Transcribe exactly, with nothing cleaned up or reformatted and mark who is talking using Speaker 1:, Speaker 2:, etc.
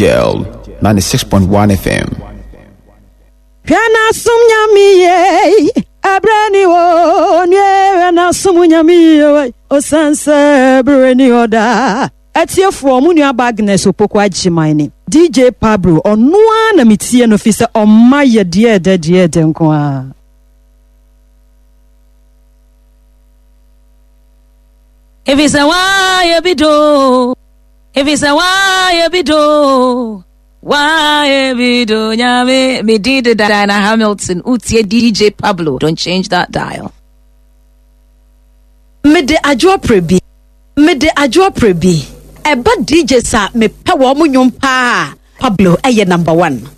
Speaker 1: Angel ninety-six point one F M.
Speaker 2: Piana sumnyamiye abrani wo nye na sumnyamiye o sanse brani oda atie from nua Agnes Opoko Agimani D J Pablo onua na mitie no fi se omaye de de de de nko a.
Speaker 3: If it's a why you do, if it's a why you do, why you do, nyame me did Diana Hamilton, utie D J Pablo. Don't change that dial.
Speaker 2: Me de ajo prebi, me de ajo prebi. Eba D J sa me pe wo mu nyum pa. Pablo eye number one.